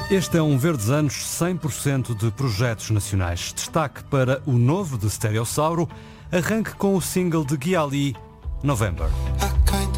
Este é um Verdes Anos 100% de projetos nacionais. Destaque para o novo de Stereossauro, arranque com o single de Guia Ali, November.